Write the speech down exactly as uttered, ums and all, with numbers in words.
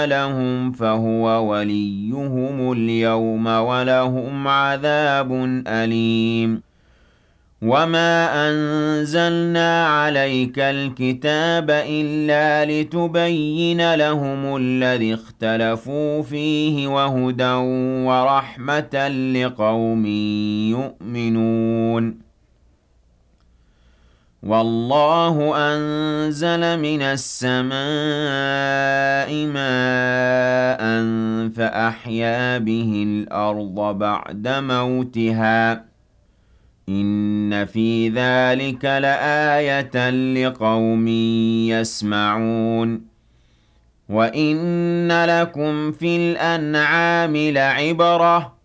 لهم فهو وليهم اليوم ولهم عذاب أليم وما أنزلنا عليك الكتاب إلا لتبين لهم الذي اختلفوا فيه وهدى ورحمة لقوم يؤمنون والله أنزل من السماء ماء فأحيا به الأرض بعد موتها إن في ذلك لآية لقوم يسمعون وإن لكم في الأنعام لعبرة